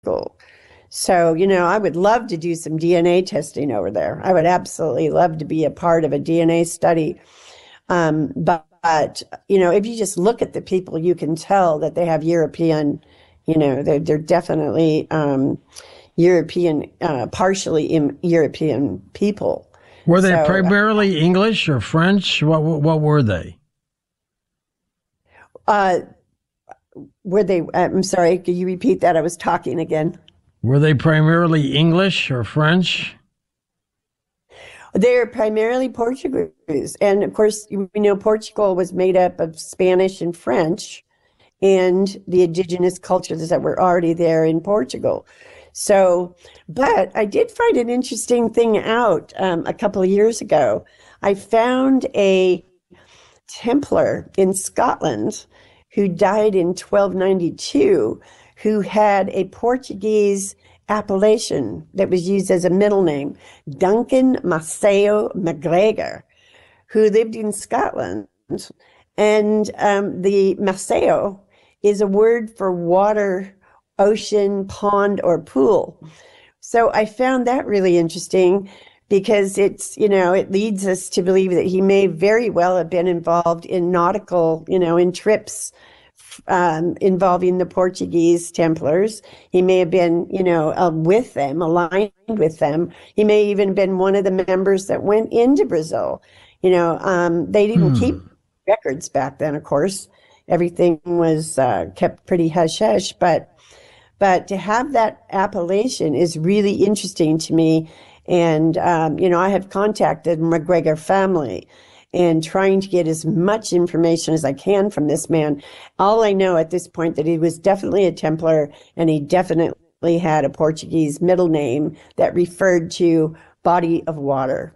So, I would love to do some DNA testing over there. I would absolutely love to be a part of a DNA study. But if you just look at the people, you can tell that they have European, they're definitely European, partially European people. Were they primarily English or French? What were they? Were they, I'm sorry, could you repeat that? I was talking again. Were they primarily English or French? They're primarily Portuguese. And of course, Portugal was made up of Spanish and French and the indigenous cultures that were already there in Portugal. So, but I did find an interesting thing out a couple of years ago. I found a Templar in Scotland who died in 1292, who had a Portuguese appellation that was used as a middle name, Duncan Maceo MacGregor, who lived in Scotland. And the Maceo is a word for water, ocean, pond, or pool. So I found that really interesting because it leads us to believe that he may very well have been involved in nautical, in trips involving the Portuguese Templars. He may have been, with them, aligned with them. He may even have been one of the members that went into Brazil. They didn't keep records back then, of course. Everything was kept pretty hush-hush, but to have that appellation is really interesting to me. And, I have contacted MacGregor family and trying to get as much information as I can from this man. All I know at this point that he was definitely a Templar and he definitely had a Portuguese middle name that referred to body of water.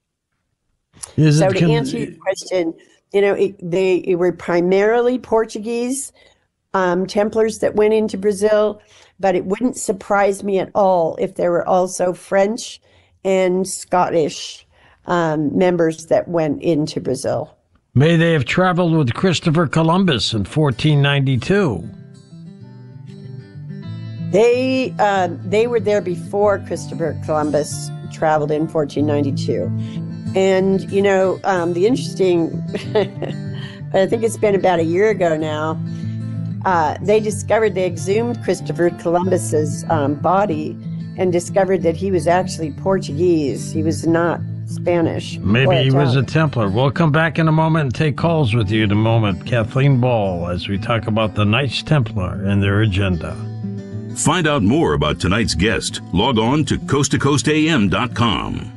So to answer your question, they were primarily Portuguese Templars that went into Brazil, but it wouldn't surprise me at all if there were also French and Scottish members that went into Brazil. May they have traveled with Christopher Columbus in 1492. They were there before Christopher Columbus traveled in 1492. And, the interesting, I think it's been about a year ago now, they exhumed Christopher Columbus's body and discovered that he was actually Portuguese. He was not Spanish. Maybe he was a Templar. We'll come back in a moment and take calls with you in a moment, Kathleen Ball, as we talk about the Knights Templar and their agenda. Find out more about tonight's guest. Log on to coasttocoastam.com.